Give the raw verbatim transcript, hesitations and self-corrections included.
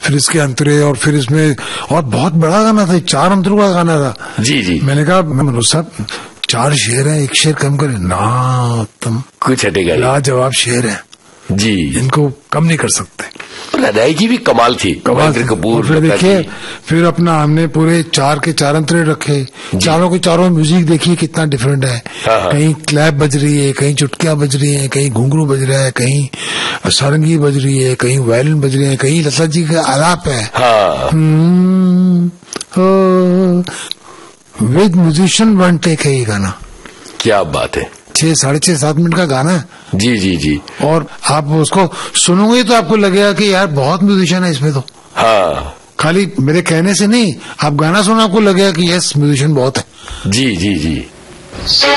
फिर इसके अंतरे, और फिर इसमें और बहुत बड़ा गाना था, चार अंतरों का गाना था। जी जी। मैंने कहा मनोज साहब चार शेर है, एक शेर कम करें ना, तुम कुछ हटेगा, लाजवाब शेर है जी, इनको कम नहीं कर सकते। अदायगी भी कमाल थी, कमाल कपूर। फिर देखिए, फिर अपना हमने पूरे चार के चार अंतरे रखे, चारों के चारों म्यूजिक देखिए कितना डिफरेंट है। हाँ हाँ। कहीं क्लैप बज रही है, कहीं चुटकियां बज रही है, कहीं घुंघरू बज रहा है, कहीं सारंगी बज रही है, कहीं वायलिन बज रही है, कहीं लता जी का आलाप है। हाँ। विद म्यूजिशियन वन टेक है ये गाना। क्या बात है, छह साढ़े छह सात मिनट का गाना है। जी जी जी। और आप उसको सुनोगे तो आपको लगेगा कि यार बहुत म्यूजिशियन है इसमें तो। हाँ। खाली मेरे कहने से नहीं, आप गाना सुना आपको लगेगा कि यस म्यूजिशियन बहुत है। जी जी जी।